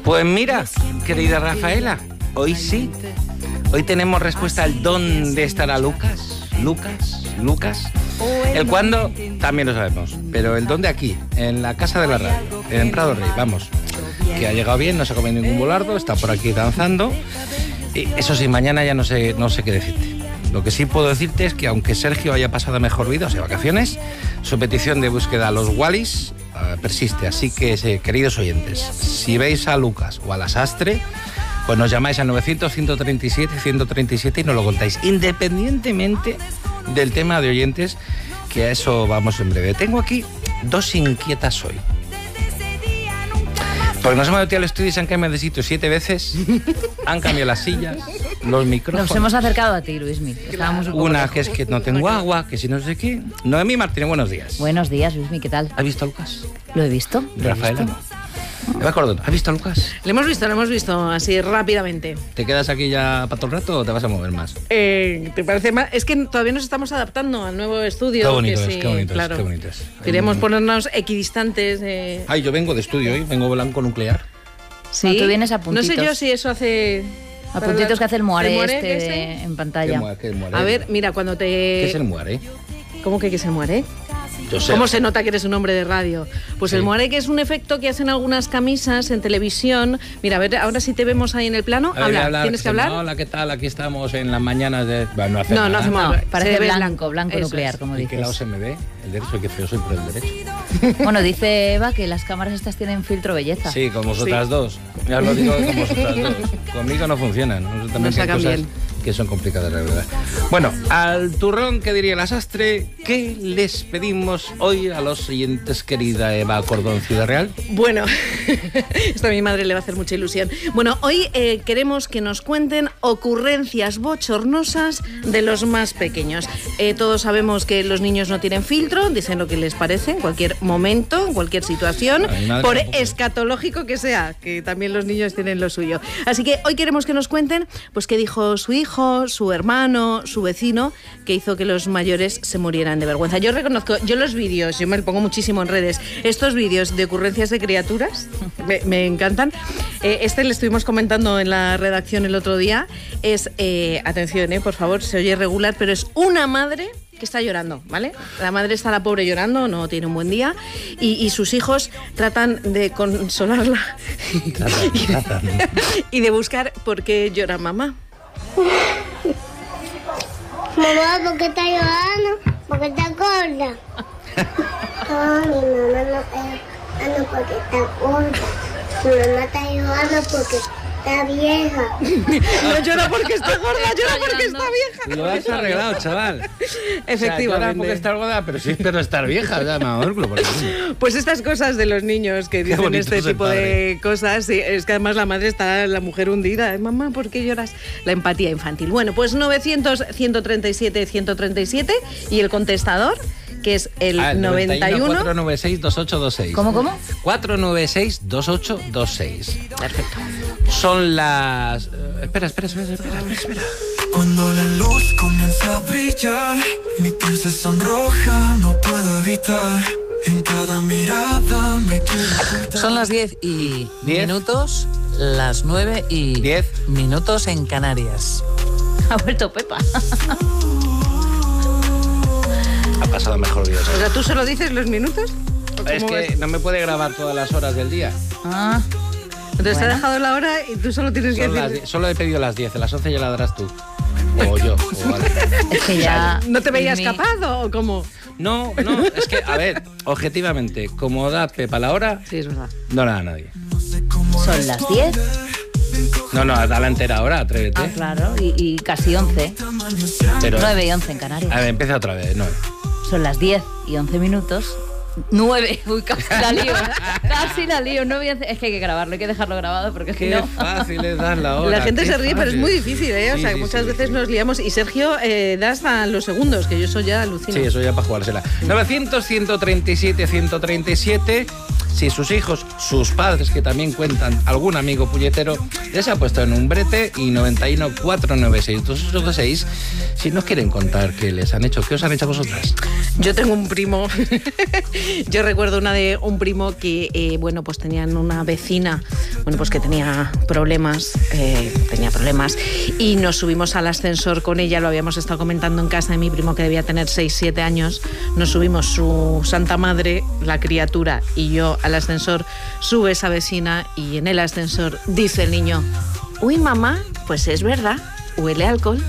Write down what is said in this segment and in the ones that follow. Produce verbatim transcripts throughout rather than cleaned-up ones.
Pues mira, querida Rafaela, hoy sí. Hoy tenemos respuesta al dónde estará Lucas. Lucas, Lucas. El cuándo también lo sabemos, pero el dónde aquí, en la casa de la radio, en Prado Rey, vamos. Que ha llegado bien, no se ha comido ningún volardo, está por aquí danzando. Y eso sí, mañana ya no sé, no sé qué decirte. Lo que sí puedo decirte es que aunque Sergio haya pasado mejor vida, o sea, vacaciones, su petición de búsqueda a los Wallis uh, persiste. Así que, eh, queridos oyentes, si veis a Lucas o a la Sastre, pues nos llamáis al novecientos, ciento treinta y siete, ciento treinta y siete y nos lo contáis, independientemente del tema de oyentes, que a eso vamos en breve. Tengo aquí dos inquietas hoy. Porque nos hemos metido al estudio y se han cambiado de sitio siete veces, han cambiado las sillas, los micrófonos. Nos hemos acercado a ti, Luismi. Estábamos un poco Una lejos. que es que no tengo agua, que si no sé qué. Noemí Martínez, buenos días. Buenos días, Luismi, ¿qué tal? ¿Has visto a Lucas? ¿Lo he visto? ¿Lo he Rafaela visto? no. Me acuerdo, ¿has visto a Lucas? Lo hemos visto, lo hemos visto, así rápidamente. ¿Te quedas aquí ya para todo el rato o te vas a mover más? Eh, ¿Te parece más? Es que todavía nos estamos adaptando al nuevo estudio. Qué bonito que es, sí, qué bonito claro. es, qué bonito es. Queríamos Mm. ponernos equidistantes. Eh... Ay, yo vengo de estudio hoy, vengo blanco nuclear. Sí. No, tú vienes a puntitos. No sé yo si eso hace... A puntitos que hace el muare, ¿El muare este ese? de- en ¿Qué pantalla. muere? ¿Qué muere? A ver, mira, cuando te... ¿Qué es el muere? ¿Cómo que, que se muere? Yo sé. ¿Cómo se nota que eres un hombre de radio? Pues Sí. el muare, que es un efecto que hacen algunas camisas en televisión. Mira, a ver, ahora sí te vemos ahí en el plano. A ver, Habla, hablar, ¿tienes que hablar? Hola, ¿qué tal? Aquí estamos en las mañanas de... Bueno, no hace No, no nada. hacemos No, Se parece ve blanco, blanco Eso nuclear, es. como ¿En qué lado dices. se me ve? El derecho, qué feo soy por el derecho. Bueno, dice Eva que las cámaras estas tienen filtro belleza. Sí, con vosotras dos. Ya os lo digo con vosotras dos. Conmigo no funcionan. Nosotros también Nos hay sacan cosas bien. que son complicadas, la verdad. Bueno, al turrón que diría la Sastre, ¿qué les pedimos hoy a los oyentes, querida Eva Cordón, Ciudad Real? Bueno, esto a mi madre le va a hacer mucha ilusión. Bueno, hoy eh, queremos que nos cuenten ocurrencias bochornosas de los más pequeños. Eh, todos sabemos que los niños no tienen filtro, dicen lo que les parece en cualquier momento, en cualquier situación, A mi madre por tampoco. escatológico que sea, que también los niños tienen lo suyo. Así que hoy queremos que nos cuenten pues qué dijo su hijo, su hermano, su vecino, que hizo que los mayores se murieran de vergüenza. Yo reconozco, yo los vídeos, yo me lo pongo muchísimo en redes, estos vídeos de ocurrencias de criaturas me, me encantan. Eh, este le estuvimos comentando en la redacción el otro día. Es, eh, atención, eh, por favor, se oye regular, pero es una madre que está llorando, ¿vale? La madre está, la pobre, llorando, no tiene un buen día, y, y sus hijos tratan de consolarla Tratan, tratan. y de buscar por qué llora mamá. Mamá, ¿por qué está llorando? Porque está gorda. No, mi mamá no está llorando porque está gorda. Mi mamá está llorando porque está vieja. No llora porque está gorda, llora porque está vieja. Lo has arreglado, chaval. Efectivamente. O sea, llora porque estar gorda, pero sí espero estar vieja. O sea, mejor, por ejemplo. Pues estas cosas de los niños que dicen bonito este es el tipo de cosas, sí, es que además la madre está, la mujer hundida. Mamá, ¿por qué lloras? La empatía infantil. Bueno, pues novecientos, ciento treinta y siete, ciento treinta y siete y el contestador, que es el, Ah, el noventa y uno. cuatro nueve seis, dos ocho dos seis. ¿Cómo, cómo? cuatro nueve seis, dos ocho dos seis. Perfecto. Son las... eh, espera, espera, espera, espera, espera, espera. Cuando la luz comienza a brillar, mi piel se sonroja, no puedo evitar. En cada mirada me quiero ocultar. Son las diez y ¿Diez? minutos, las nueve y ¿Diez? minutos en Canarias. Ha vuelto Pepa. Ha pasado mejor vida. O sea, ¿tú solo dices los minutos? ¿O Es cómo que ves? no me puede grabar todas las horas del día. Ah, Entonces te ha bueno. dejado la hora y tú solo tienes que Son las decir... die- solo he pedido las diez, a las once ya la darás tú. O yo. o vale. es que ya... ¿No te veías Luismi, capaz o cómo? No, no, es que, a ver, objetivamente, como da Pepa la hora, Sí, es verdad. no la da nadie. Son las diez. No, no, da la entera hora, atrévete. Ah, claro, y, y casi once. Pero, nueve y once en Canarias. a ver, empieza otra vez, no. Son las diez y once minutos. nueve. Uy, casi la lío. Casi la lío. nueve y once. Es que hay que grabarlo, hay que dejarlo grabado porque si Qué no... fácil es dar la hora. La gente qué se ríe, pero es fácil. muy difícil, ¿eh? O Sí, sea, sí, muchas sí, veces sí. nos liamos. Y Sergio eh, da hasta los segundos, que yo eso ya alucino. Sí, eso ya para jugársela. novecientos, ciento treinta y siete, ciento treinta y siete. si sus hijos, sus padres, que también cuentan algún amigo puñetero, les ha puesto en un brete y noventa y uno, cuatrocientos noventa y seis, dos ocho seis, si nos quieren contar qué les han hecho, qué os han hecho a vosotras. Yo tengo un primo, yo recuerdo una de un primo que, eh, bueno, pues tenían una vecina, bueno, pues que tenía problemas, eh, tenía problemas, y nos subimos al ascensor con ella, lo habíamos estado comentando en casa de mi primo que debía tener seis, siete años, nos subimos su santa madre, la criatura, y yo al ascensor, sube esa vecina y en el ascensor dice el niño, uy mamá, pues es verdad, huele a alcohol.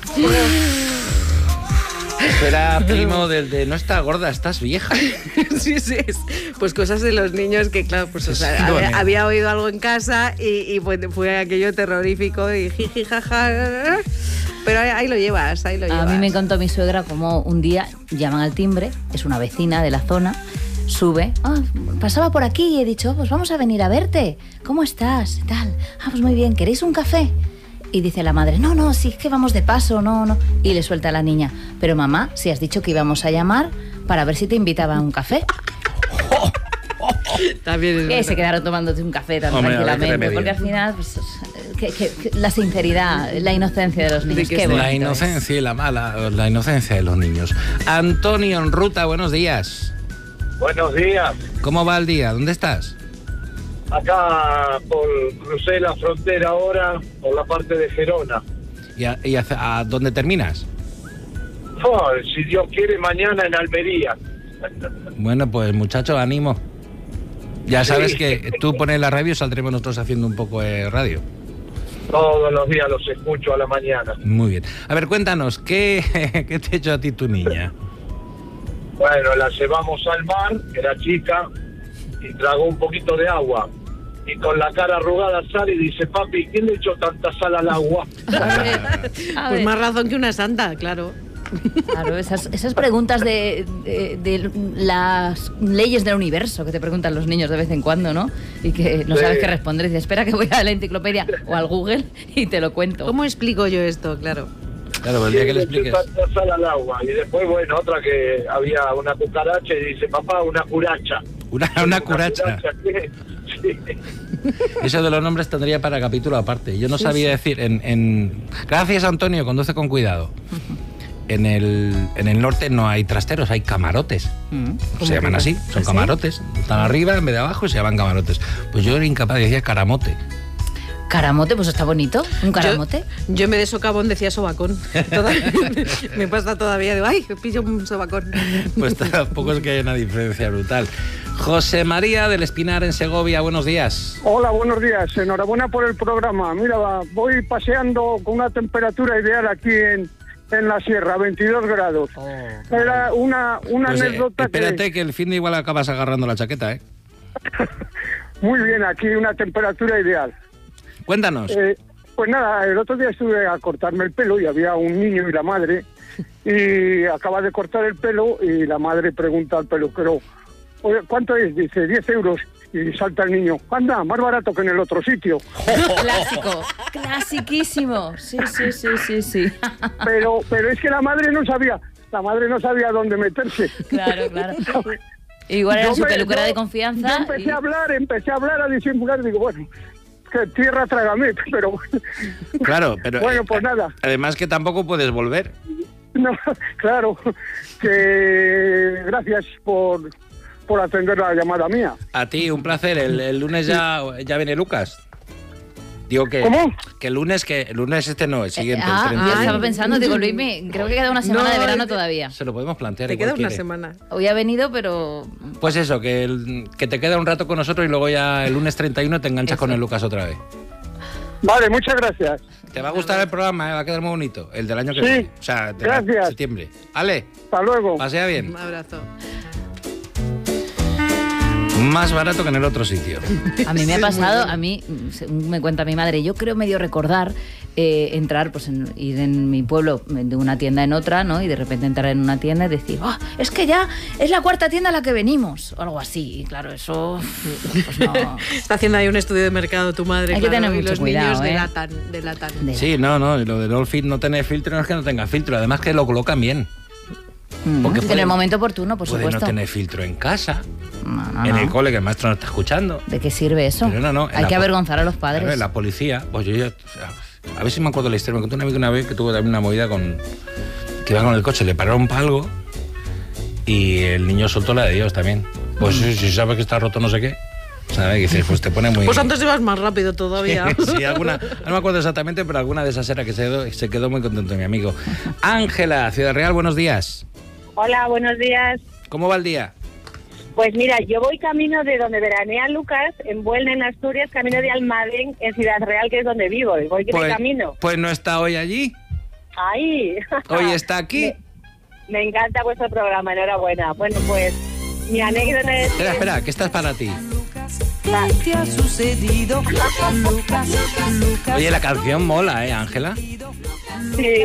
Era primo del de no está gorda, estás vieja. Sí, sí, es, pues cosas de los niños que, claro, pues o sea, Sí, había, había oído algo en casa y, y fue, fue aquello terrorífico y jiji, jaja. Pero ahí, ahí lo llevas, ahí lo llevas. A mí me contó mi suegra como un día llaman al timbre, es una vecina de la zona, sube, ah, pasaba por aquí y he dicho, pues vamos a venir a verte, ¿cómo estás? Y tal, ah, pues muy bien, ¿queréis un café? Y dice la madre, no, no, sí, es que vamos de paso, no, no. Y le suelta a la niña, pero mamá, si has dicho que íbamos a llamar para ver si te invitaba a un café. También Y se quedaron tomándote un café tan Hombre, tranquilamente, porque al final, pues, que, que, que la sinceridad, la inocencia de los niños, que qué sí. bonito La es. inocencia y la mala, la inocencia de los niños. Antonio en ruta, buenos días. Buenos días. ¿Cómo va el día? ¿Dónde estás? Acá por crucé la frontera ahora por la parte de Gerona. ¿Y a, y a- a dónde terminas? Oh, si Dios quiere, mañana en Almería. Bueno, pues muchacho, ánimo. Ya sabes Sí. que tú pones la radio y saldremos nosotros haciendo un poco de radio. Todos los días los escucho a la mañana. Muy bien. A ver, cuéntanos, ¿qué, qué te ha hecho a ti tu niña? Bueno, la llevamos al mar, que era chica, y tragó un poquito de agua. Y con la cara arrugada sale y dice, papi, ¿quién le echó tanta sal al agua? A Pues ver, más razón que una santa, claro. claro, esas, esas preguntas de, de, de las leyes del universo que te preguntan los niños de vez en cuando, ¿no? Y que no Sí. sabes qué responder. Y dices, espera que voy a la enciclopedia o al Google y te lo cuento. ¿Cómo explico yo esto? Claro. Claro, el día que le ¿Quién le expliques. echó tanta sal al agua? Y después, bueno, otra que había una cucaracha y dice, papá, una curacha. Una, una curacha. ¿qué? Sí. Eso de los nombres tendría para capítulo aparte. Yo no sabía decir en, en... Gracias, Antonio, conduce con cuidado. En el, en el norte no hay trasteros, hay camarotes. Mm. Se llaman así, son ¿Ah, sí? camarotes. Están arriba en vez de abajo y se llaman camarotes. Pues yo era incapaz, decía caramote. Caramote, pues está bonito. Un caramote. Yo, yo en vez de socavón decía sobacón. Toda- me pasa todavía de, ay, me pillo un sobacón. Pues tampoco es que haya una diferencia brutal. José María del Espinar en Segovia, buenos días. Hola, buenos días. Enhorabuena por el programa. Mira, va, voy paseando con una temperatura ideal aquí en, en la sierra, veintidós grados. Era una, una Pues, eh, anécdota espérate que... que el fin de igual acabas agarrando la chaqueta, ¿eh? Muy bien, aquí una temperatura ideal. Cuéntanos. Eh, pues nada, el otro día estuve a cortarme el pelo y había un niño y la madre y acaba de cortar el pelo y la madre pregunta al peluquero, oye, ¿cuánto es? Dice, diez euros. Y salta el niño, anda, más barato que en el otro sitio. Clásico. Clasiquísimo. Sí, sí, sí, sí, sí. Pero, pero es que la madre no sabía, la madre no sabía dónde meterse. Claro, claro. Igual era Yo su me- peluquera yo- de Yo confianza. empecé y- a hablar, empecé a hablar, a disimular, digo, bueno, que tierra trágame, pero Claro, pero... bueno, eh, pues nada. Además que tampoco puedes volver. No, claro, que gracias por, por atender la llamada mía. A ti, un placer. El, el lunes ya, ya viene Lucas. Digo que... ¿Cómo? Que el lunes, que el lunes este no, el siguiente. el Ah, treinta y yo uno. estaba pensando, digo, Luismi, creo que queda una semana No, de verano es- todavía. Se lo podemos plantear. Te igual queda una quiere. semana. Hoy ha venido, pero Pues eso, que, el- que te queda un rato con nosotros y luego ya el lunes treinta y uno te enganchas Eso. con el Lucas otra vez. Vale, muchas gracias. Te va a gustar el programa, ¿eh? Va a quedar muy bonito. El del año que Sí. viene. O sea, de Gracias. septiembre. Ale, Hasta luego. pasea bien. Un abrazo. Más barato que en el otro sitio. a mí me ha Sí, muy pasado, bueno. a mí, según me cuenta mi madre, yo creo medio recordar eh, entrar, pues en, ir en mi pueblo de una tienda en otra, ¿no? Y de repente entrar en una tienda y decir, "Ah, es que ya es la cuarta tienda a la que venimos", o algo así. Y claro, eso, pues no. Está haciendo ahí un estudio de mercado tu madre. Hay que claro, tener y mucho los cuidado, niños ¿eh? delatan, delatan. De- Sí, no, no. Y lo de no, fil- no tener filtro no es que no tenga filtro. Además que lo colocan bien. Mm, Porque en puede- el momento oportuno, por puede supuesto. no tener filtro en casa, No, no, en no. el cole, que el maestro no está escuchando. ¿De qué sirve eso? Pero no, no, en Hay la que po- avergonzar a los padres. Claro, en la policía, pues yo ya, o sea, a ver si me acuerdo la historia. Me contó un amigo una vez que tuvo también una movida con que iba con el coche, le pararon para algo y el niño soltó la de Dios también. Pues si, si sabes que está roto no sé qué, ¿sabes? Que dices, pues te pone muy... Pues antes ibas más rápido todavía. Sí, alguna, no me acuerdo exactamente, pero alguna de esas era que se quedó, se quedó muy contento mi amigo. Ángela, Ciudad Real, buenos días. Hola, buenos días. ¿Cómo va el día? Pues mira, yo voy camino de donde veranea Lucas, en Buelna, en Asturias, camino de Almadén, en Ciudad Real, que es donde vivo. Y voy de Pues, camino. pues no está hoy allí, ¡Ay! hoy está aquí. Me, me encanta vuestro programa, enhorabuena. Bueno, pues mi anécdota es... Espera, espera, que esta es para ti. ¿Qué ha sucedido? Lucas, Lucas. Oye, la canción mola, ¿eh, Ángela? Sí.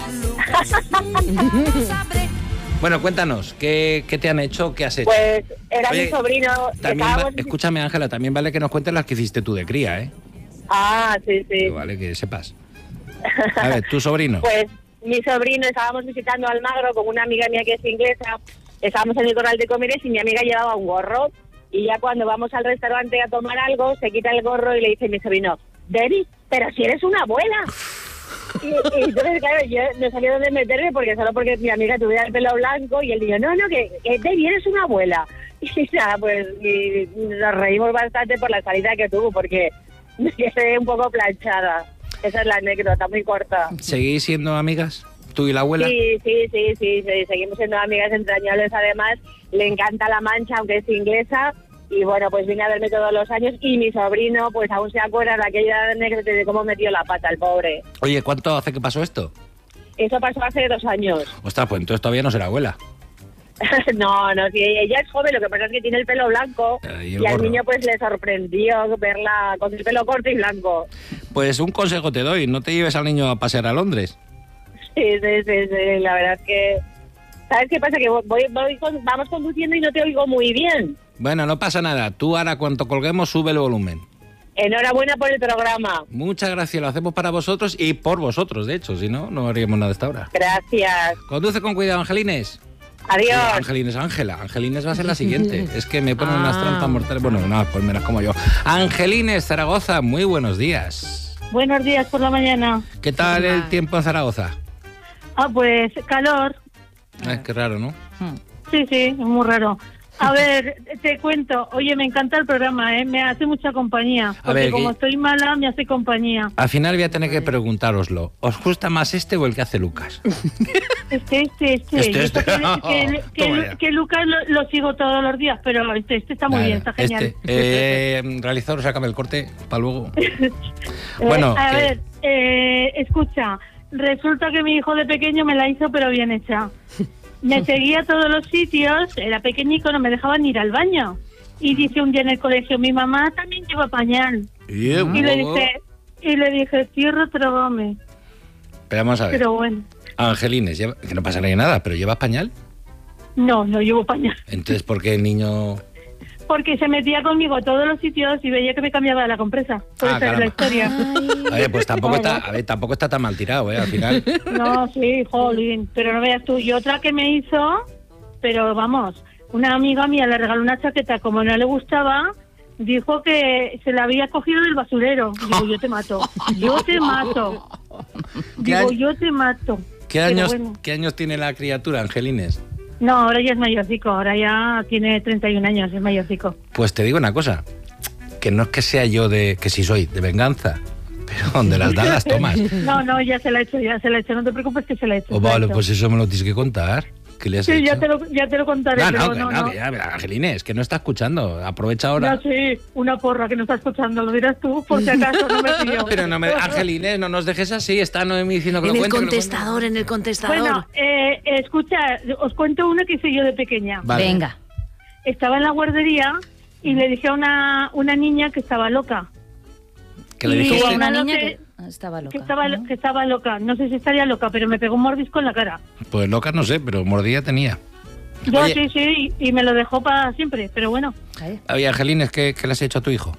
Bueno, cuéntanos, ¿qué, qué te han hecho? ¿Qué has hecho? Pues era Oye, mi sobrino. También va- estábamos- escúchame, Ángela, también vale que nos cuentes las que hiciste tú de cría, ¿eh? Ah, sí, sí. Que vale que sepas. A ver, tu sobrino. Pues mi sobrino, estábamos visitando Almagro con una amiga mía que es inglesa, estábamos en el Corral de Comires y mi amiga llevaba un gorro y ya cuando vamos al restaurante a tomar algo, se quita el gorro y le dice mi sobrino, Debbie, pero si eres una abuela. Y, y entonces, claro, yo no sabía dónde meterme porque solo porque mi amiga tuviera el pelo blanco y él dijo, no, no, que, que Debbie, eres una abuela. Y nada, pues y nos reímos bastante por la salida que tuvo porque me quedé un poco planchada. Esa es la anécdota, muy corta. ¿Seguís siendo amigas? ¿Tú y la abuela? Sí, sí, sí, sí, sí, seguimos siendo amigas entrañables. Además, le encanta La Mancha, aunque es inglesa. Y bueno, pues viene a verme todos los años. Y mi sobrino, pues aún se acuerda de aquella anécdota de cómo metió la pata el pobre. Oye, ¿cuánto hace que pasó esto? Eso pasó hace dos años. Ostras, pues entonces todavía no será abuela. no, no, sí, ella es joven, lo que pasa es que tiene el pelo blanco. Eh, y y el al gorro. niño pues le sorprendió verla con el pelo corto y blanco. Pues un consejo te doy, no te lleves al niño a pasear a Londres. Sí, sí, sí, sí, la verdad es que... ¿Sabes qué pasa? Que voy, voy con- vamos conduciendo y no te oigo muy bien. Bueno, no pasa nada. Tú ahora cuando colguemos sube el volumen. Enhorabuena por el programa. Muchas gracias, lo hacemos para vosotros y por vosotros, de hecho, si no, no haríamos nada hasta ahora. Gracias. Conduce con cuidado, Angelines. Adiós. Eh, Angelines, Ángela. Angelines va a ser la siguiente. Es que me ponen unas Ah. trampas mortales. Bueno, no, pues menos como yo. Angelines, Zaragoza, muy buenos días. Buenos días por la mañana. ¿Qué tal el Hola. tiempo en Zaragoza? Ah, pues calor. Eh, qué raro, ¿no? Sí, sí, es muy raro. A ver, te cuento. Oye, me encanta el programa, ¿eh? Me hace mucha compañía. Porque ver, como que- estoy mala, me hace compañía. Al final voy a tener que preguntároslo. ¿Os gusta más este o el que hace Lucas? Este, este, este. Este, Y eso este. Que, que, que, Toma ya. que Lucas lo, lo sigo todos los días, pero este, este está muy Nada, bien, está genial. Este, eh, realizador, sácame el corte para luego. Eh, Bueno, a que- ver, eh, escucha, resulta que mi hijo de pequeño me la hizo pero bien hecha. Me seguía a todos los sitios, era pequeñico, no me dejaban ir al baño. Y dice un día en el colegio, mi mamá también lleva pañal. Y, Y le dije, y le dije, tierra, trágame. Pero vamos a ver. Pero bueno, Angelines, lleva- que no pasaría nada, pero ¿llevas pañal? no, no llevo pañal. Entonces, ¿por qué el niño...? Porque se metía conmigo a todos los sitios y veía que me cambiaba la compresa. Por Ah, esa es la caramba. historia. A ver, pues tampoco está, a ver, tampoco está tan mal tirado, ¿eh? Al final. No, sí, jolín, pero no veas tú. Y otra que me hizo, pero vamos, una amiga mía le regaló una chaqueta, como no le gustaba, dijo que se la había cogido del basurero. Digo, yo te mato, yo te mato. ¿Qué Digo, año- yo te mato. ¿Qué Pero años, bueno. ¿Qué años tiene la criatura, Angelines? No, ahora ya es mayorcico, ahora ya tiene treinta y un años, es mayorcico. Pues te digo una cosa, que no es que sea yo de, que sí soy, de venganza, pero donde las dan las tomas. No, no, ya se la he hecho, ya se la he hecho, no te preocupes que se la he hecho. Oh, se la he vale, hecho. pues eso me lo tienes que contar. ¿Qué le has Sí, hecho? ya te, lo, ya te lo contaré, No, pero no, que no, no, no. que ya, Angelines, que no está escuchando. Aprovecha ahora. Ya sí, una porra que no está escuchando, lo dirás tú, por si acaso, no me fío. Pero no me, Angelines, no nos dejes así. Está Noemí diciendo que En lo el cuente. que lo cuente. contestador, en el contestador. Bueno, eh, escucha, os cuento una que hice yo de pequeña. Vale. Venga. Estaba en la guardería y le dije a una, una niña que estaba loca. Que le Y dijiste. Una Dado niña que- que ah, estaba loca. Que estaba, ¿no? que estaba loca, no sé si estaría loca, pero me pegó un mordisco en la cara. Pues loca no sé, pero mordida tenía. Yo Oye. sí, sí, y, y me lo dejó para siempre, pero bueno. Ahí. Oye, Angelines, ¿qué, ¿qué le has hecho a tu hijo?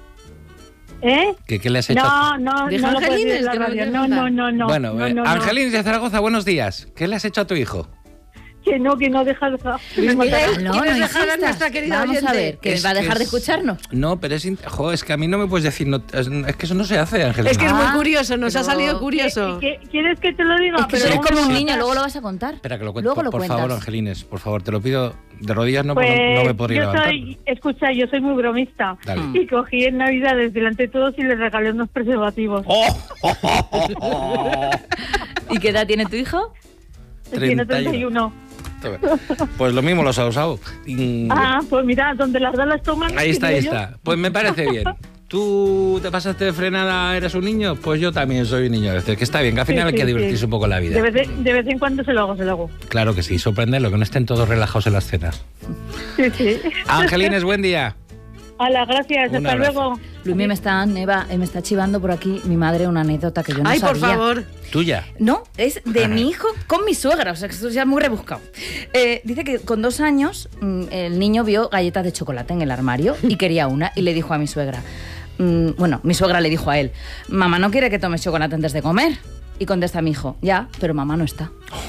¿Eh? ¿Qué, qué le has hecho a No, no, Deja no lo puedes decir en Angelines, la que no radio. quiero No, contar. no, no, no. Bueno, no, eh, no, no. Angelines de Zaragoza, buenos días. ¿Qué le has hecho a tu hijo? Que no, que no deja de... Luis Miguel, No, ¿quieres no dejar a insistas. nuestra querida Vamos oyente? a ver, que Es va a dejar que de es- escucharnos. No, pero es... in- Jo, es que a mí no me puedes decir... No, es, es que eso no se hace, Angelina. Es que es muy Ah, curioso, nos ha pero- salido curioso. ¿Qué- qué- ¿Quieres que te lo diga? Es que Pero eres luego como un no- niño, luego lo vas a contar. Espera, que lo cuento. Luego Por, lo por cuentas. favor, Angelines, por favor, te lo pido de rodillas, no, Pues, porque no, no me podría yo levantar. soy, escucha, yo soy muy bromista. Dale. Y cogí en Navidades delante de todos y les regalé unos preservativos. ¡Oh! oh, oh, oh, oh. ¿Y qué edad tiene tu hijo? Tiene treinta y uno. treinta y uno. Pues lo mismo los ha usado. Y- Ah, pues mira, donde las da las toman. Ahí está, ahí digo yo. está. Pues me parece bien. ¿Tú te pasaste de frenada, eres un niño? Pues yo también soy un niño. Es decir, que está bien, que al final Sí, hay que sí, divertirse sí. un poco en la vida. De vez, en, de vez en cuando se lo hago, se lo hago. Claro que sí, sorprenderlo, que no estén todos relajados en las cenas. Sí, sí. Angelines, buen día. Hola, gracias, Un hasta abrazo. luego. Luis, me está, Eva, eh, me está chivando por aquí mi madre una anécdota que yo no Ay, sabía. por favor. Tuya. No, es de mi hijo con mi suegra, o sea, que esto ya es muy rebuscado. Eh, dice que con dos años mm, el niño vio galletas de chocolate en el armario y quería una y le dijo a mi suegra, mm, bueno, mi suegra le dijo a él, mamá no quiere que tomes chocolate antes de comer. Y contesta mi hijo, ya, pero mamá no está.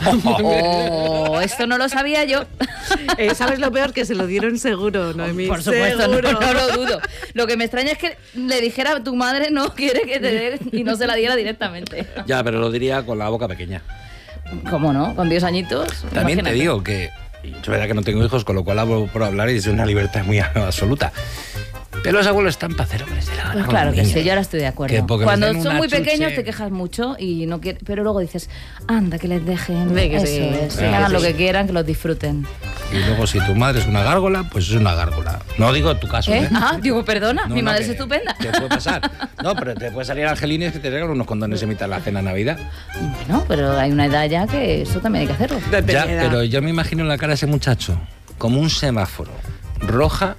Oh, esto no lo sabía yo. Eh, ¿Sabes lo peor? Que se lo dieron seguro, Noemí. Por supuesto, no, Seguro. no lo dudo. Lo que me extraña es que le dijera a tu madre no quiere que te dé y no se la diera directamente. Ya, pero lo diría con la boca pequeña. ¿Cómo no? Con diez añitos. También imagínate. te digo que es verdad que no tengo hijos, con lo cual hablo por hablar y es una libertad muy absoluta. Pero los abuelos están para hacer lo que les dé la gana Pues con claro los que niños. sí, yo ahora estoy de Que acuerdo. porque les Cuando den son una muy pequeños chuche- te quejas mucho y no quiere, pero luego dices, anda, que les dejen. Ve que Eso sí, es, ve que que hagan sí. lo que quieran, que los disfruten. Y luego si tu madre es una gárgola, pues es una gárgola. No digo tu caso, ¿Eh? ¿eh? Ah, digo, perdona, No, mi no, madre que- es estupenda. ¿Qué puede pasar? No, pero te puede salir Angelines que te regalan unos condones en mitad de la cena de Navidad. No, pero hay una edad ya que eso también hay que hacerlo. Depende Ya, de la edad. pero yo me imagino la cara de ese muchacho como un semáforo. Roja.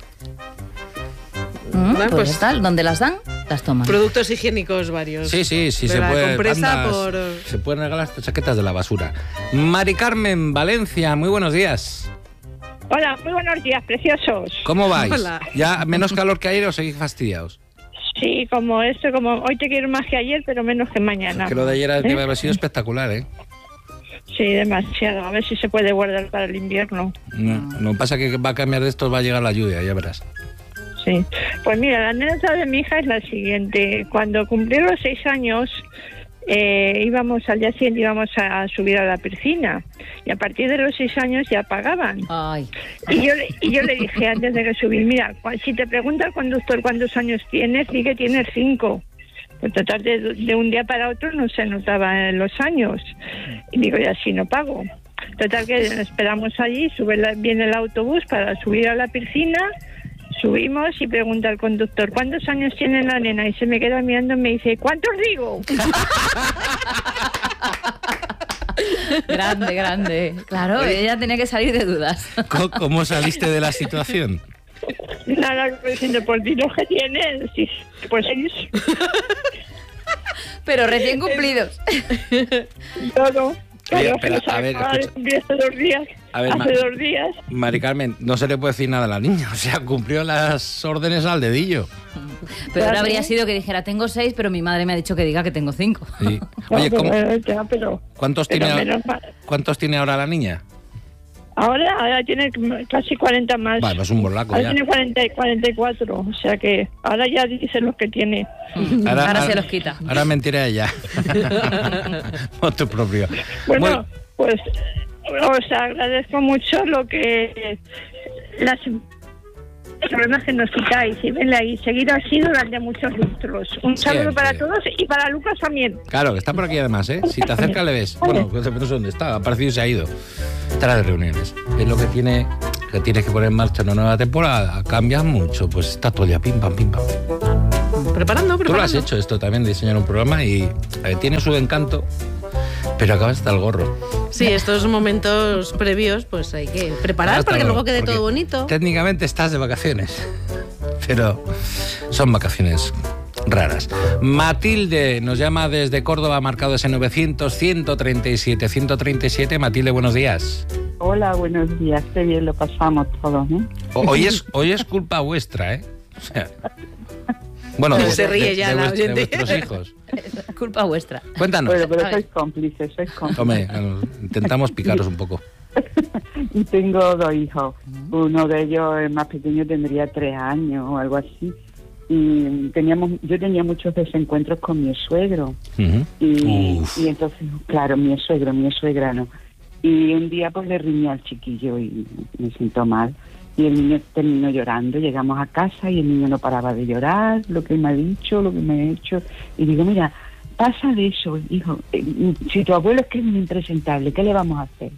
Mm, Bueno, pues, pues- tal, donde las dan, las toman. Productos higiénicos varios. Sí, sí, sí, De se la puede. compresa bandas, por... Se pueden regalar chaquetas de la basura. Mari Carmen, Valencia, muy buenos días. Hola, muy buenos días, preciosos. ¿Cómo vais? Hola. ¿Ya menos calor que ayer o seguís fastidiados? Sí, como esto, como hoy te quiero más que ayer, pero menos que mañana. Que lo de ayer ¿Eh? debe haber sido espectacular, ¿eh? Sí, demasiado. A ver si se puede guardar para el invierno. No, lo que pasa es que va a cambiar de esto, va a llegar la lluvia, ya verás. Sí. Pues mira, la anécdota de mi hija es la siguiente. Cuando cumplió los seis años, eh, íbamos al día siguiente íbamos a subir a la piscina. Y a partir de los seis años ya pagaban. Ay. Y yo, le- y yo le dije antes de que subir, mira, cua- si te pregunta el conductor cuántos años tienes, di que tienes cinco. Pues total, de, de un día para otro no se notaban los años. Y digo, y así no pago. Total, que esperamos allí, sube la- viene el autobús para subir a la piscina, subimos y pregunta al conductor, ¿cuántos años tiene la nena? Y se me queda mirando y me dice, ¿cuántos digo? Grande, grande. Claro, ella tenía que salir de dudas. ¿Cómo, cómo saliste de la situación? Nada, pues diciendo, por ti los que tienes, sí, pues seis. Pero recién cumplidos. Todo. Oye, Claro, que espera, los a ver, acaba de escucha. cumplir hace dos días. A ver, hace Ma- dos días. Mari Carmen, no se le puede decir nada a la niña, o sea, cumplió las órdenes al dedillo. Pero ahora Claro. habría sido que dijera, tengo seis, pero mi madre me ha dicho que diga que tengo cinco. Sí. Oye, No, ¿cómo- pero, ya, pero, ¿cuántos, pero tiene, menos mal. ¿cuántos tiene ahora la niña? Ahora, ahora tiene casi cuarenta más. Vale, es un borlaco Ahora ya. tiene cuarenta y cuarenta y cuatro, o sea que ahora ya dice los que tiene. Ahora se los quita. Ahora mentiré ella. Otro propio. Bueno, pues os agradezco mucho lo que las problemas que nos quitáis y venla y seguir así durante muchos lustros. Un saludo Siempre. para todos y para Lucas también. Claro, que está por aquí además, ¿eh? Si te acercas le ves. Bueno, pues no sé dónde está, ha aparecido y se ha ido. Estará de reuniones. Es lo que tiene, que tienes que poner en marcha una nueva temporada. Cambias mucho, pues está todo el día pim pam, pim pam. Preparando, Tú lo has preparando. hecho esto también, diseñar un programa y a ver, tiene su encanto, pero acabas hasta el gorro. Sí, estos momentos previos, pues hay que preparar Hasta para que el luego gorro, quede porque todo bonito. Técnicamente estás de vacaciones, pero son vacaciones raras. Matilde nos llama desde Córdoba, marcado ese novecientos, ciento treinta y siete, ciento treinta y siete. Matilde, buenos días. Hola, buenos días. Qué bien lo pasamos todos, ¿eh? O- Hoy es, hoy es culpa vuestra, ¿eh? O sea, bueno, de, Se de- ríe de- ya de la vuest- de oyente. vuestros hijos. Culpa vuestra. Cuéntanos. Bueno, pero A ver. sois cómplices, sois cómplices. Hombre, intentamos picaros un poco. y tengo dos hijos. Uno de ellos, el más pequeño, tendría tres años o algo así. Y teníamos, yo tenía muchos desencuentros con mi suegro. Uh-huh. Y, y entonces, claro, mi suegro, mi suegra no. Y un día pues le riñé al chiquillo y me siento mal. Y el niño terminó llorando. Llegamos a casa y el niño no paraba de llorar, lo que me ha dicho, lo que me ha hecho. Y digo, mira, pasa de eso, hijo. Eh, si tu abuelo es que es muy impresentable, ¿qué le vamos a hacer?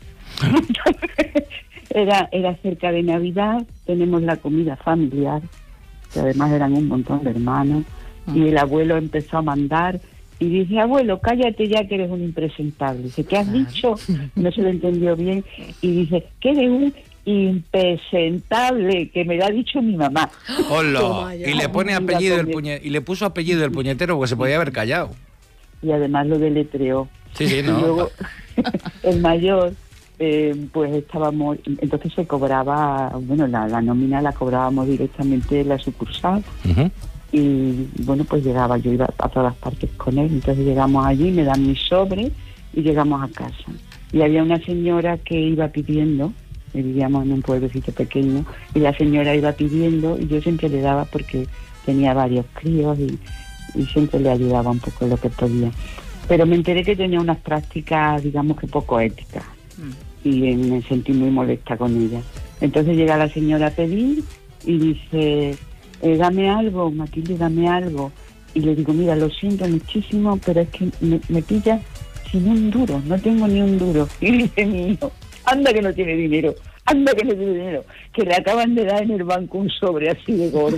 era, era cerca de Navidad, tenemos la comida familiar, que además eran un montón de hermanos, y el abuelo empezó a mandar y dice, abuelo, cállate ya que eres un impresentable. Dice, ¿qué has dicho? No se lo entendió bien. Y dice, que eres un impresentable, que me lo ha dicho mi mamá. Hola. Y le pone apellido el puñe y le puso apellido el puñetero porque se podía haber callado. Y además lo deletreó. Sí, sí, no. Y luego el mayor, eh, pues estábamos, entonces se cobraba, bueno, la, la nómina la cobrábamos directamente en la sucursal. Uh-huh. Y bueno, pues llegaba, yo iba a todas partes con él, entonces llegamos allí, me dan mi sobre y llegamos a casa. Y había una señora que iba pidiendo, vivíamos en un pueblecito pequeño, y la señora iba pidiendo y yo siempre le daba porque tenía varios críos y, y siempre le ayudaba un poco en lo que podía. Pero me enteré que tenía unas prácticas, digamos que poco éticas, mm. y me sentí muy molesta con ella. Entonces llega la señora a pedir y dice, eh, dame algo, Matilde, dame algo. Y le digo, mira, lo siento muchísimo, pero es que me, me pilla sin un duro, no tengo ni un duro. Y dice mi hijo, anda que no tiene dinero, anda que no tiene dinero, que le acaban de dar en el banco un sobre así de gordo.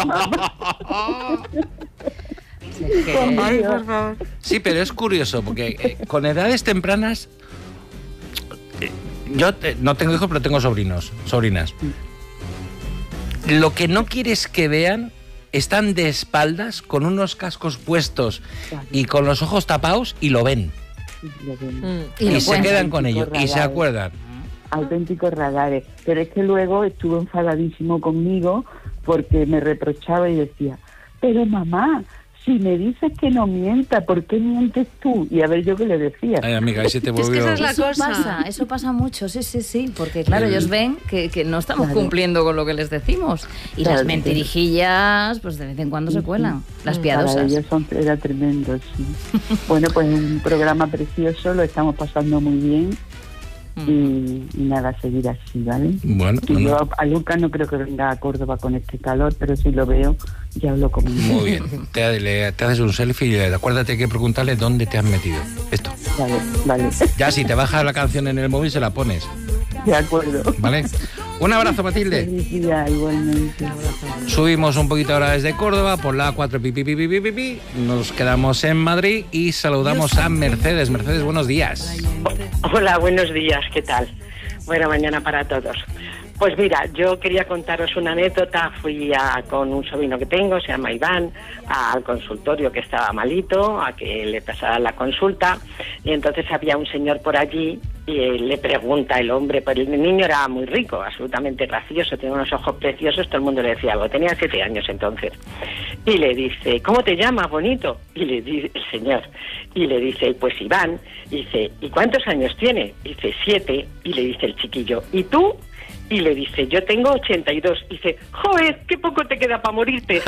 Ay, por favor. Sí, pero es curioso, porque eh, con edades tempranas, eh, yo te, no tengo hijos, pero tengo sobrinos, sobrinas. Lo que no quieres que vean, están de espaldas, con unos cascos puestos y con los ojos tapados, y lo ven. Mm. Y, y se quedan con ellos, y se acuerdan. Auténticos radares. Pero es que luego estuvo enfadadísimo conmigo porque me reprochaba y decía, pero mamá, si me dices que no mienta, ¿por qué mientes tú? Y a ver yo qué le decía. Ay, amiga, ahí se te volvió... Es que esa es la eso cosa. Pasa, eso pasa mucho, sí, sí, sí, porque claro, ellos ven que, que no estamos claro. cumpliendo con lo que les decimos. Y claro, las mentirijillas, pues de vez en cuando sí, se cuelan, sí. las piadosas. Para ellos son, era tremendo, sí. Bueno, pues un programa precioso, lo estamos pasando muy bien. Y, y nada, seguir así, ¿vale? Bueno, y bueno. Yo a, a Lucas no creo que venga a Córdoba con este calor, pero si lo veo, ya hablo con él. Muy bien, te, le, te haces un selfie y le, acuérdate que preguntarle dónde te has metido. Esto. Vale, vale. Ya si te bajas la canción en el móvil se la pones. De acuerdo. ¿Vale? Un abrazo, Matilde. Felicidad, igualmente. Subimos un poquito ahora desde Córdoba por la A cuatro, pi, pi, pi, pi, pi, pi. Nos quedamos en Madrid y saludamos a Mercedes. Mercedes, buenos días. Hola, buenos días, ¿qué tal? Buena mañana para todos. Pues mira, yo quería contaros una anécdota. Fui a, con un sobrino que tengo, se llama Iván, a, al consultorio que estaba malito, a que le pasara la consulta, y entonces había un señor por allí y eh, le pregunta el hombre, pues el niño era muy rico, absolutamente gracioso, tenía unos ojos preciosos, todo el mundo le decía algo, tenía siete años entonces, y le dice, ¿cómo te llamas, bonito? Y le dice el señor, y le dice, pues Iván, y dice, ¿y cuántos años tiene? Y dice, siete, y le dice el chiquillo, ¿y tú? Y le dice, yo tengo ochenta y dos. Y dice, joder, qué poco te queda para morirte.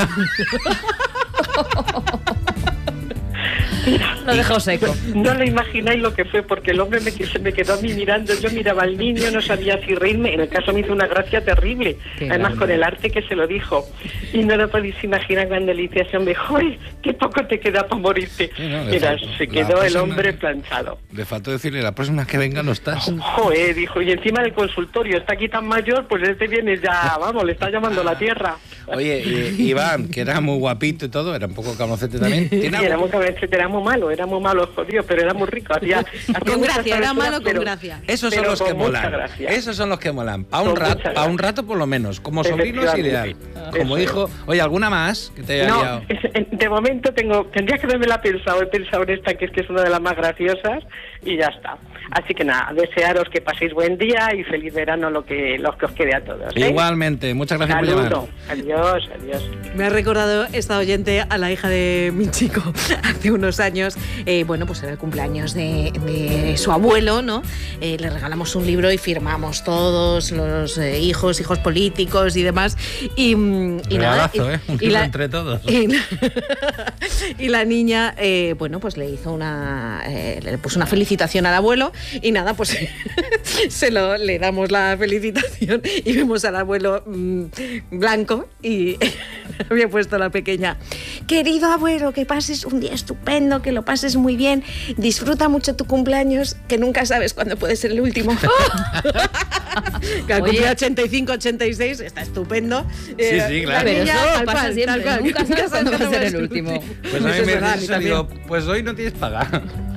Lo dejó seco. No lo imagináis lo que fue, porque el hombre me, se me quedó a mí mirando. Yo miraba al niño, no sabía si reírme. En el caso me hizo una gracia terrible. Qué Además, grande. Con el arte que se lo dijo. Y no lo podéis imaginar cuando le dice a ese hombre, joder, qué poco te queda para morirte. Sí, no, Mira, faltó, se quedó próxima, el hombre planchado. Le faltó decirle, la próxima que venga no estás. Joder, dijo, y encima del consultorio, está aquí tan mayor, pues este viene ya, vamos, le está llamando la tierra. Oye, y, Iván, que era muy guapito y todo, era un poco camocete también. Sí, era muy cabecete, era muy malo, era muy malo, jodido, pero era muy rico. Hacía, hacía con gracia, era malo pero, con gracia. Esos son los que molan. Esos son los que molan. Para un rato, para un rato por lo menos. Como sobrino es ideal. Como hijo. Oye, ¿alguna más que te haya no, liado? Es, de momento tengo, tendría que haberme la pensado, he pensado en esta que es que es una de las más graciosas y ya está. Así que nada, desearos que paséis buen día y feliz verano lo que, lo que os quede a todos. ¿eh? Igualmente, muchas gracias Saludo. por llamar. Adiós, adiós. Me ha recordado esta oyente a la hija de mi chico hace unos años, eh, bueno, pues era el cumpleaños de, de su abuelo, ¿no? Eh, le regalamos un libro y firmamos todos los eh, hijos, hijos políticos y demás. Y, y nada. Regalazo, ¿eh? Un y libro la, entre todos. Y la, y la niña, eh, bueno, pues le hizo una, eh, le puso una felicitación al abuelo y nada, pues se lo, le damos la felicitación y vemos al abuelo mmm, blanco y había puesto la pequeña: querido abuelo, que pases un día estupendo, que lo pases muy bien, disfruta mucho tu cumpleaños, que nunca sabes cuándo puede ser el último. Que al cumplir ochenta y cinco, ochenta y seis está estupendo. Sí, sí, claro. Pero niña, eso tal pasa cual, siempre, tal cual. nunca sabes cuándo va a ser el el último. Pues a mí Eso es me verdad, dice a eso, mí digo, pues hoy no tienes paga.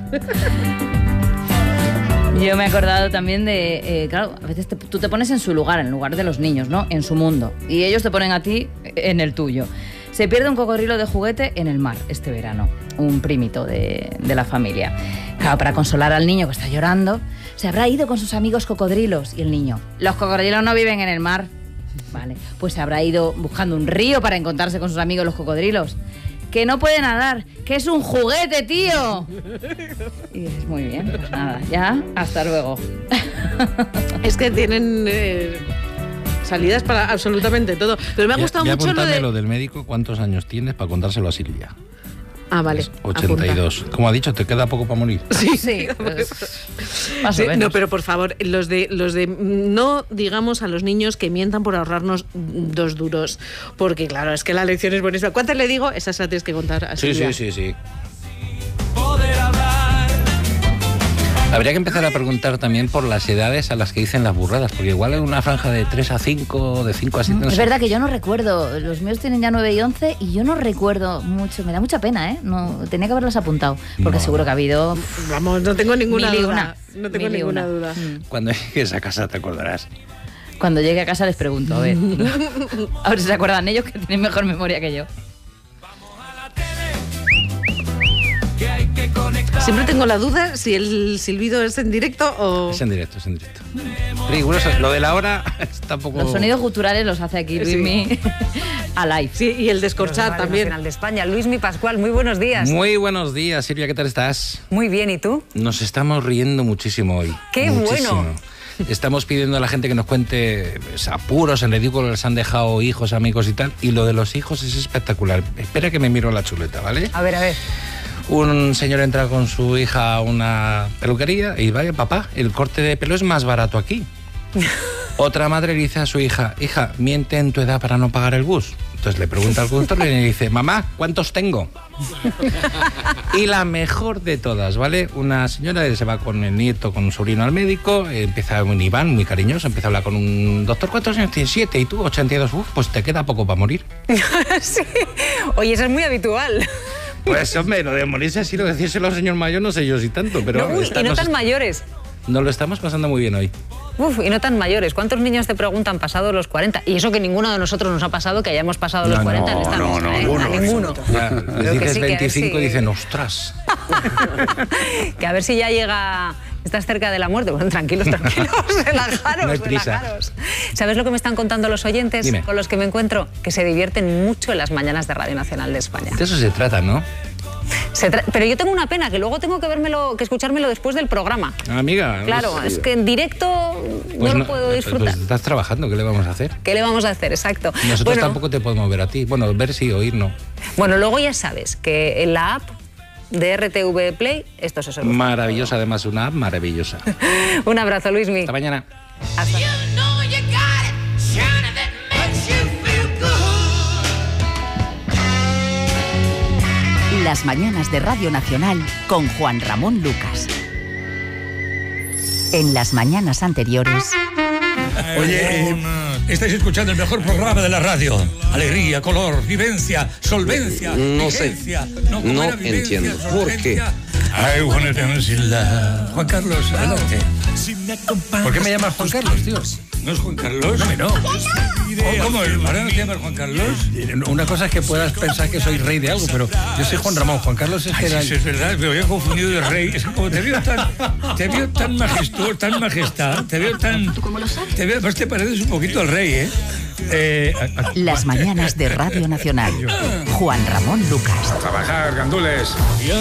Yo me he acordado también de, eh, claro, a veces te, tú te pones en su lugar, en lugar de los niños, ¿no? En su mundo. Y ellos te ponen a ti en el tuyo. Se pierde un cocodrilo de juguete en el mar este verano, un primito de, de la familia. Claro, para consolar al niño que está llorando, se habrá ido con sus amigos cocodrilos. Y el niño: los cocodrilos no viven en el mar. Vale, pues se habrá ido buscando un río para encontrarse con sus amigos los cocodrilos. Que no puede nadar, que es un juguete, tío. Y dices, muy bien, pues nada, ya, hasta luego. Es que tienen eh, salidas para absolutamente todo. Pero me ha gustado ya, ya mucho lo de... lo del médico, ¿cuántos años tienes para contárselo a Silvia? Ah, vale. ochenta y dos. Apunta. Como ha dicho, te queda poco para morir. Sí, sí. Pues, más sí, o menos. no, pero por favor, los de, los de no digamos a los niños que mientan por ahorrarnos dos duros, porque claro, es que la lección es buenísima. ¿Cuántas le digo? Esas la tienes que contar a Sí, Silvia. sí, sí, sí. Habría que empezar a preguntar también por las edades a las que dicen las burradas, porque igual hay una franja de tres a cinco, de cinco a siete. No es sé. verdad que yo no recuerdo, los míos tienen ya nueve y once y yo no recuerdo mucho, me da mucha pena, ¿eh? No, tenía que haberlas apuntado, porque No. seguro que ha habido... Vamos, no tengo ninguna Mil y duda. una. No tengo Mil y ninguna una. duda. Cuando llegues a casa te acordarás. Cuando llegue a casa les pregunto, a ver. A ver si se acuerdan ellos, que tienen mejor memoria que yo. Siempre tengo la duda si el silbido es en directo o... Es en directo, es en directo. Riguroso. Lo de la hora está un poco... Los sonidos guturales los hace aquí Luismi a live. Sí, y el descorchar Radio también. Nacional de España. Luismi Pascual, muy buenos días. Muy buenos días, Silvia, ¿qué tal estás? Muy bien, ¿y tú? Nos estamos riendo muchísimo hoy. ¡Qué muchísimo. bueno! Estamos pidiendo a la gente que nos cuente pues, apuros, en ridículo, les han dejado hijos, amigos y tal. Y lo de los hijos es espectacular. Espera que me miro la chuleta, ¿vale? A ver, a ver. Un señor entra con su hija a una peluquería y vaya, papá, el corte de pelo es más barato aquí. Otra madre le dice a su hija: hija, miente en tu edad para no pagar el bus. Entonces le pregunta al conductor y le dice: mamá, ¿cuántos tengo? Y la mejor de todas, ¿vale? Una señora se va con el nieto, con un sobrino al médico, empieza un Iván muy cariñoso, empieza a hablar con un doctor: ¿cuántos años tienes? Siete. ¿Y tú? ochenta y dos. Uf, pues te queda poco para morir. Sí. Oye, eso es muy habitual. Pues hombre, lo de morirse así, lo de decírselo al señor mayor, no sé yo si tanto, pero... No, uy, esta y no nos tan est- mayores. Nos lo estamos pasando muy bien hoy. Uf, y no tan mayores. ¿Cuántos niños te preguntan pasado los cuarenta? Y eso que ninguno de nosotros nos ha pasado, que hayamos pasado los No, cuarenta en no, esta no, mesa, no, ¿eh? ninguno, A ninguno. Ya, les Creo que dices sí, que a ver veinticinco y si- dicen: ostras. Que a ver si ya llega... Estás cerca de la muerte. Bueno, tranquilos, tranquilos, relajaros, No hay prisa. relajaros. ¿Sabes lo que me están contando los oyentes Dime. con los que me encuentro? Que se divierten mucho en las mañanas de Radio Nacional de España. De eso se trata, ¿no? Se tra- Pero yo tengo una pena, que luego tengo que vérmelo, que escuchármelo después del programa. Amiga. Claro, pues, es que en directo pues no lo puedo pues- disfrutar. Pues estás trabajando, ¿qué le vamos a hacer? ¿Qué le vamos a hacer? Exacto. Nosotros Bueno, tampoco te podemos ver a ti. Bueno, ver sí, oír no. bueno, luego ya sabes que en la app de R T V Play esto se soluciona. Maravillosa, además, una app maravillosa. Un abrazo, Luismi. Hasta mañana. Hasta. Las mañanas de Radio Nacional con Juan Ramón Lucas. En las mañanas anteriores... Oye, eh, estáis escuchando el mejor programa de la radio. Alegría, color, vivencia, solvencia, No sé. vigencia. No ¿cómo era? Vivencia, entiendo. ¿Por qué? solvencia. I wanna dance in love. Juan Carlos, adelante. ¿Por qué me llamas Juan Carlos, tío? ¿No es Juan Carlos? No, no. ¿Cómo, ¿Cómo? ¿Ahora no te llamas Juan Carlos? Una cosa es que puedas pensar que soy rey de algo, pero yo soy Juan Ramón. Juan Carlos es Ay, que era... sí, eso es verdad, me había confundido de rey. Es que como te veo tan, te veo tan majestuoso, tan majestad, te veo tan... Te veo, pues te pareces un poquito al rey, ¿eh? eh a- a- Las mañanas de Radio Nacional. Juan Ramón Lucas. Trabajar, gandules.